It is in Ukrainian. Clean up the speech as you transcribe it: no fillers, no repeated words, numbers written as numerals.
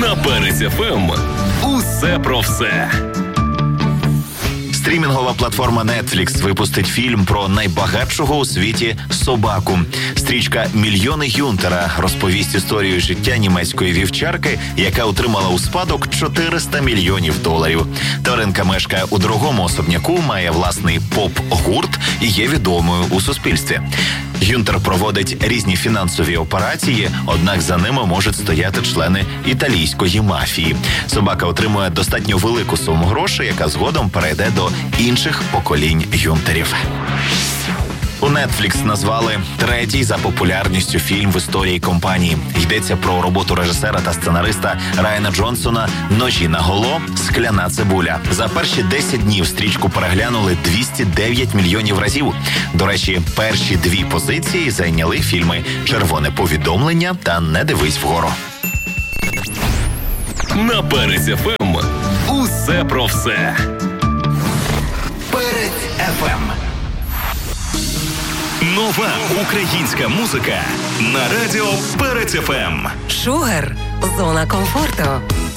На Перець ФМ. Усе про все. Стрімінгова платформа Netflix випустить фільм про найбагатшого у світі собаку. Стрічка «Мільйони Гюнтера» розповість історію життя німецької вівчарки, яка отримала у спадок $400 мільйонів. Тваринка мешкає у дорогому особняку, має власний поп-гурт і є відомою у суспільстві. Гюнтер проводить різні фінансові операції, однак за ними можуть стояти члени італійської мафії. Собака отримує достатньо велику суму грошей, яка згодом перейде до інших поколінь Гюнтерів. У Netflix назвали третій за популярністю фільм в історії компанії. Йдеться про роботу режисера та сценариста Райана Джонсона «Ножі на голо. Скляна цибуля». За перші 10 днів стрічку переглянули 209 мільйонів разів. До речі, перші дві позиції зайняли фільми «Червоне повідомлення» та «Не дивись вгору». На Перець ФМ. Усе про все. Перець ФМ. Нова українська музика на радіо Перець ФМ. Шугар. Зона комфорту.